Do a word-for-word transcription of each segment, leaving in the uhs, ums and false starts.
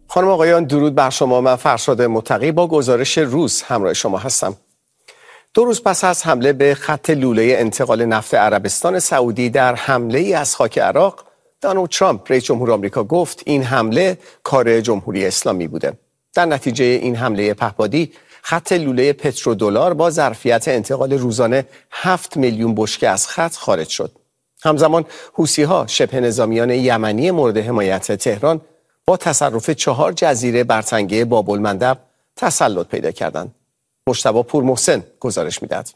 خانم آقایان درود بر شما. من فرشاد متقی با گزارش روز همراه شما هستم. دو روز پس از حمله به خط لوله انتقال نفت عربستان سعودی در حمله ای از خاک عراق، دونالد ترامپ رئیس جمهور آمریکا گفت این حمله کار جمهوری اسلامی بوده. در نتیجه این حمله پهپادی خط لوله پترودلار با ظرفیت انتقال روزانه هفت میلیون بشکه از خط خارج شد. همزمان حوثی‌ها شبه نظامیان یمنی مورد حمایت تهران با تصرف چهار جزیره بر تنگه باب المندب تسلط پیدا کردند. مجتبی پورمحسن گزارش میدهد.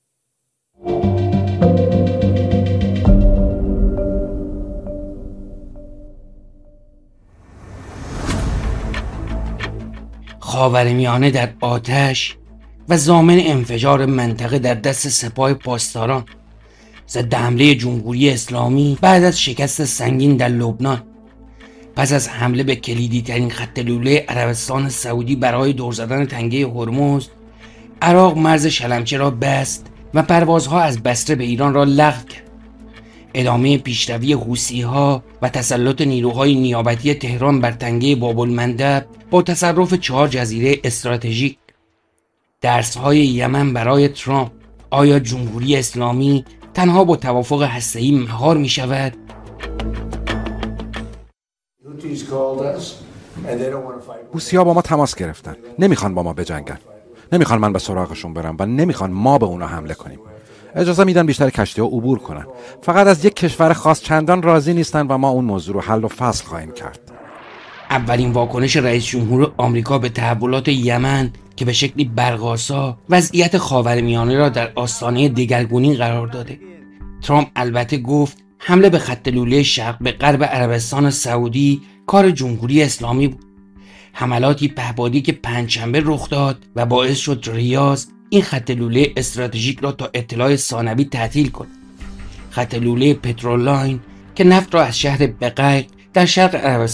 خاورمیانه در آتش و ضامن انفجار منطقه در دست سپاه پاسداران ضد حمله جمهوری اسلامی بعد از شکست سنگین در لبنان. پس از حمله به کلیدی ترین خط لوله عربستان سعودی برای دور زدن تنگه هرمز، عراق مرز شلمچه را بست و پروازها از بصره به ایران را لغو کرد. ادامه پیشروی حوثی‌ها و تسلط نیروهای نیابتی تهران بر تنگه باب المندب با تصرف چهار جزیره استراتژیک. درس‌های یمن برای ترامپ: آیا جمهوری اسلامی تنها با توافق هسته‌ای مهار می‌شود؟ حوثی‌ها با ما تماس گرفتن. نمیخوان با ما بجنگن. نمیخوان من به سراغشون برم و نمیخوان ما به اونا حمله کنیم. اجازه میدن بیشتر کشتی‌ها عبور کنن. فقط از یک کشور خاص چندان راضی نیستن و ما اون موضوع رو حل و فصل خواهیم کرد. اولین واکنش رئیس جمهور آمریکا به تحولات یمن که به شکلی برق‌آسا وضعیت خاورمیانه را در آستانه دگرگونی قرار داده. ترامپ البته گفت حمله به خط لوله شرق به غرب عربستان سعودی کار جمهوری اسلامی بود. حملاتی پهپادی که پنجشنبه رخ داد و باعث شد ریاض این خط لوله استراتژیک را تا اطلاع ثانوی تعطیل کند. خط لوله پترولاین که نفت را از شهر بقیق در شرق عربستان